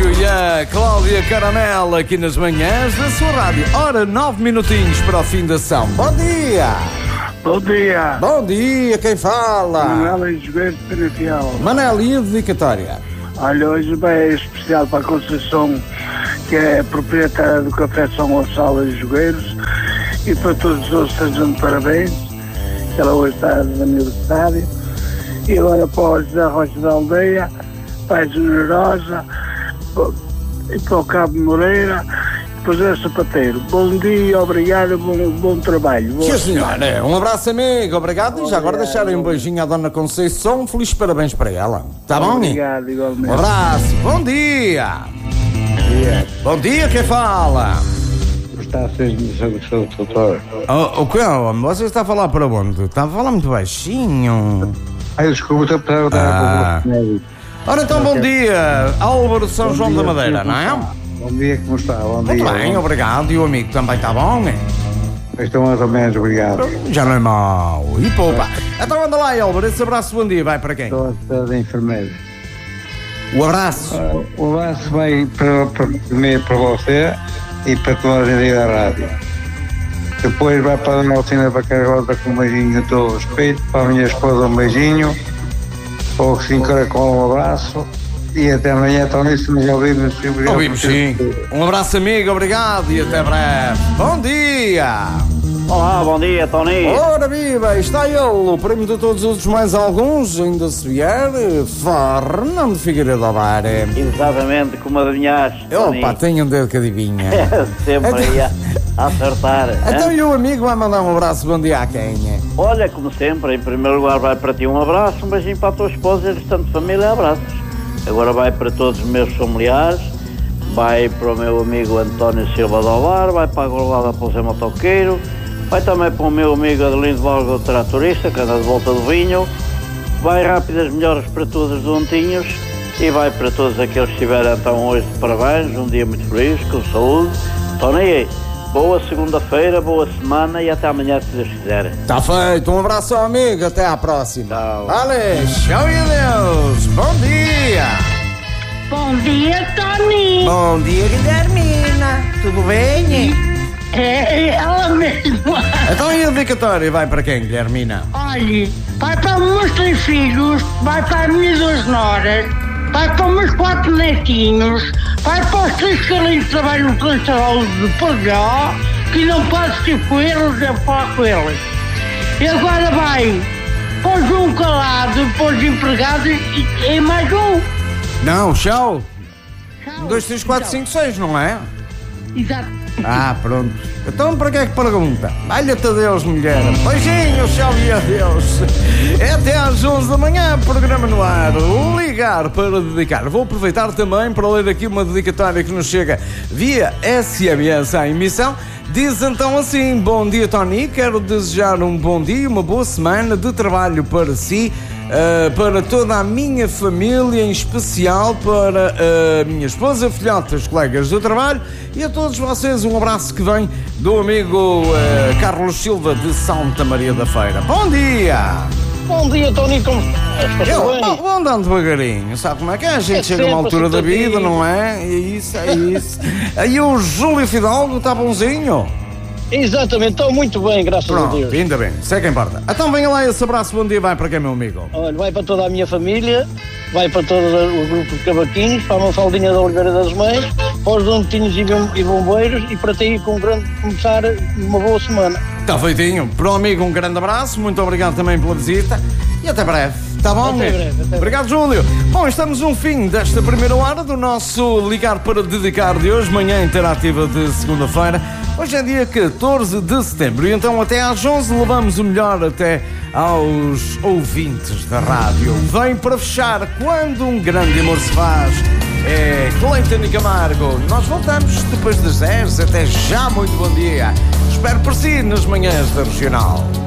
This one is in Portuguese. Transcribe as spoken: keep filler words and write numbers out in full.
Lúcio e a Cláudia Caramela aqui nas manhãs da sua rádio. Ora, nove minutinhos para o fim da ação. Bom dia! Bom dia! Bom dia, quem fala? Manuel Engenheiro de Penafiel. Manel, e a dedicatória? Olha, hoje bem é especial para a Conceição, que é proprietária do Café São Gonçalo em Jogueiros, e para todos os outros estejam de parabéns, que ela hoje está no aniversário. E agora para o José Rocha da Aldeia, para a Generosa, e para o Cabo Moreira, e para o José Sapateiro. Bom dia, obrigado, bom, bom trabalho. Sim, senhora. Um abraço, amigo, obrigado. E já agora deixarem um beijinho à Dona Conceição, um feliz parabéns para ela. Tá bom? Obrigado, igualmente. Um abraço, bom dia! Bom dia. Bom dia, quem fala? Está a ser o doutor. O que é? Você está a falar para onde? Está a falar muito baixinho. Ai, desculpa, estou para Ah. Ora então, bom dia, Álvaro de São João da Madeira, não é? Bom dia, como está? Bom Muito dia. bem, obrigado. E o amigo também está bom, né? Estou mais ou menos, obrigado. Já não é mau. E poupa. Então anda lá, Álvaro, esse abraço, bom dia, vai para quem? Estou a ser enfermeiro. O abraço. O abraço vai para, para, primeiro para você e para toda a gente da rádio. Depois vai para a Maltina para Cargota com um beijinho de todo respeito. Para a minha esposa um beijinho. Para o Cinco Caracol um abraço. E até amanhã, então nisso nos ouvimos. Ouvimos sim. Um abraço, amigo, obrigado e até breve. Bom dia! Olá, bom dia, Tony. Ora viva, está ele, o prêmio de todos os outros mais alguns, ainda se vier, Fernando Figueiredo Alvar. Exatamente, como adivinhaste, Tony. Opa, tenho um dedo que adivinha. É, sempre aí a, a acertar. Então hein? e o amigo vai mandar um abraço, bom dia a quem? Olha, como sempre, em primeiro lugar vai para ti um abraço, um beijinho para a tua esposa e a restante família, abraços. Agora vai para todos os meus familiares, vai para o meu amigo António Silva de Alvar, vai para a Gorlada para o Zé Motoqueiro, vai também para o meu amigo Adelino Valgo, tratorista, que anda de volta do vinho, vai rápidas melhoras para todos os dontinhos e vai para todos aqueles que estiverem então hoje de parabéns, um dia muito feliz, com saúde. Tony, boa segunda-feira, boa semana e até amanhã, se Deus quiser. Está feito, um abraço ao amigo, até à próxima. Tchau. Vale, tchau e adeus, bom dia. Bom dia, Tony. Bom dia, Guilhermina, tudo bem? É ela mesma. Então e a dedicatória vai para quem, Guilhermina? Olhe, vai para os meus três filhos, vai para as minhas duas noras, vai para os meus quatro netinhos, vai para os três carinhos que trabalham no Transaúde de Porjó, que não posso ser com eles, é falar com eles. E agora vai para o João Calado, para os empregados e, e mais um. Não, tchau. Tchau. dois, três, quatro, cinco, seis, não é? Exato. Ah, pronto. Então para que é que pergunta? Valha-te a Deus, mulher. Beijinhos, tchau e adeus. É até às onze da manhã, programa no ar. Ligar para dedicar. Vou aproveitar também para ler aqui uma dedicatória que nos chega via S M S à emissão. Diz então assim: bom dia, Tony, quero desejar um bom dia, uma boa semana de trabalho para si, uh, para toda a minha família, em especial para a minha esposa, filhotas, colegas do trabalho e a todos vocês um abraço que vem do amigo uh, Carlos Silva de Santa Maria da Feira. Bom dia! Bom dia, Tony, como estás? Eu Bem? vou andando devagarinho, sabe como é que é? A gente É chega a uma sempre altura da assim, vida, Tony. não é? É isso, é isso. Aí o Júlio Fidalgo está bonzinho? Exatamente, estou muito bem, graças a Pronto, Deus. ainda bem, isso é que importa. Então venha lá esse abraço, bom dia, vai para quem, meu amigo? Olha, vai para toda a minha família, vai para todo o grupo de cavaquinhos, para a Mafaldinha da Oliveira das Mães, para os dontinhos e bom- e bombeiros e para ti com um grande começar uma boa semana. Está feitinho. Para o amigo, um grande abraço, muito obrigado também pela visita e até breve. Está bom? Até breve, até breve. Obrigado, Júlio. Bom, estamos no fim desta primeira hora do nosso Ligar para Dedicar de hoje, manhã interativa de segunda-feira. Hoje é dia catorze de setembro e então até às onze levamos o melhor até aos ouvintes da rádio. Vem para fechar Quando um Grande Amor se Faz. É Cleiton e Camargo. Nós voltamos depois das dez. Até já, muito bom dia. Espero por si nas manhãs da Regional.